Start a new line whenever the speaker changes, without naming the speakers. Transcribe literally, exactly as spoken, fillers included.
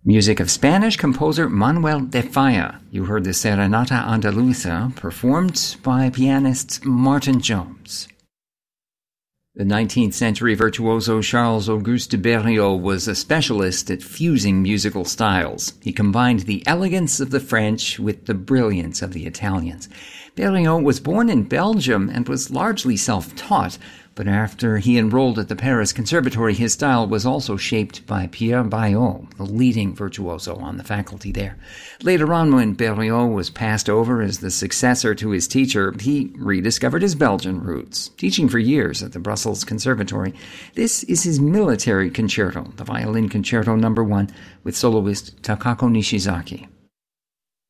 Music of Spanish composer Manuel de Falla. You heard the Serenata Andaluza, performed by pianist Martin Jones. The nineteenth century virtuoso Charles Auguste de Berlioz was a specialist at fusing musical styles. He combined the elegance of the French with the brilliance of the Italians. Berlioz was born in Belgium and was largely self-taught, but after he enrolled at the Paris Conservatory, his style was also shaped by Pierre Baillot, the leading virtuoso on the faculty there. Later on, when Berlioz was passed over as the successor to his teacher, he rediscovered his Belgian roots, teaching for years at the Brussels Conservatory. This is his military concerto, the Violin Concerto Number One, with soloist Takako Nishizaki.